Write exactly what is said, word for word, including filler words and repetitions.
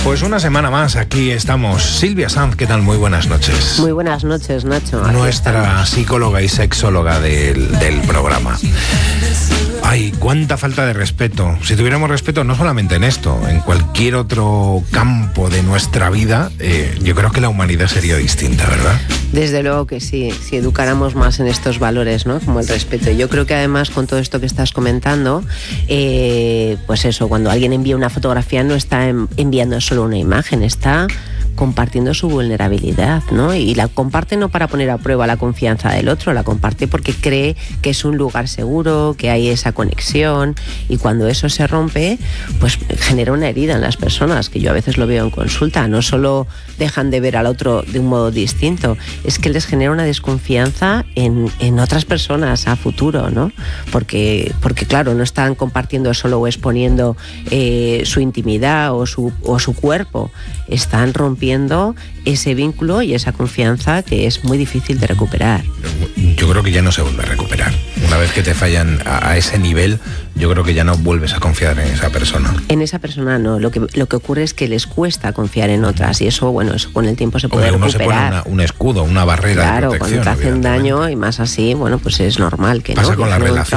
Pues una semana más, aquí estamos. Silvia Sanz, ¿qué tal? Muy buenas noches. Muy buenas noches, Nacho. Nuestra psicóloga y sexóloga del, del programa. Ay, cuánta falta de respeto. Si tuviéramos respeto no solamente en esto, en cualquier otro campo de nuestra vida, eh, yo creo que la humanidad sería distinta, ¿verdad? Desde luego que sí, si educáramos más en estos valores, ¿no? Como el respeto. Yo creo que además con todo esto que estás comentando, eh, pues eso, cuando alguien envía una fotografía no está enviando solo una imagen, está compartiendo su vulnerabilidad, ¿no? Y la comparte no para poner a prueba la confianza del otro, la comparte porque cree que es un lugar seguro, que hay esa conexión, y cuando eso se rompe, pues genera una herida en las personas, que yo a veces lo veo en consulta. No solo dejan de ver al otro de un modo distinto, es que les genera una desconfianza en, en otras personas a futuro, ¿no? Porque, porque claro, no están compartiendo solo o exponiendo eh, su intimidad o su, o su cuerpo, están rompiendo ese vínculo y esa confianza que es muy difícil de recuperar. Yo creo que ya no se vuelve a recuperar. Una vez que te fallan a, a ese nivel, yo creo que ya no vuelves a confiar en esa persona. En esa persona no. Lo que, lo que ocurre es que les cuesta confiar en otras, y eso, bueno, eso con el tiempo se puede Oye, uno recuperar. se pone una, un escudo, una barrera claro, de protección. Claro, cuando te hacen daño y más así, bueno, pues es normal que pasa no. con las relaciones.